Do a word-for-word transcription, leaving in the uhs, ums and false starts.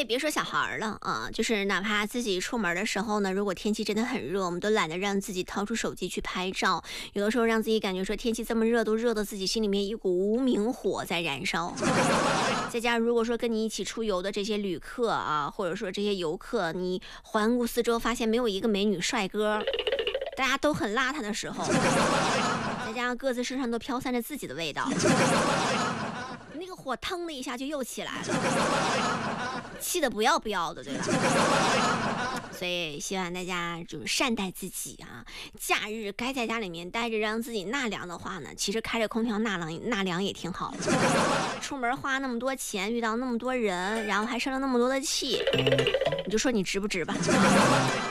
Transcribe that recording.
以别说小孩了啊，就是哪怕自己出门的时候呢，如果天气真的很热，我们都懒得让自己掏出手机去拍照，有的时候让自己感觉说天气这么热，都热到自己心里面一股无名火在燃烧。再加上如果说跟你一起出游的这些旅客啊，或者说这些游客，你环顾四周发现没有一个美女帅哥，大家都很邋遢的时候，再加上各自身上都飘散着自己的味道，那个火腾的一下就又起来了，气得不要不要的，对吧？所以希望大家就是善待自己啊，假日该在家里面待着让自己纳凉的话呢，其实开着空调纳凉纳凉也挺好的。出门花那么多钱，遇到那么多人，然后还生了那么多的气，你就说你值不值吧？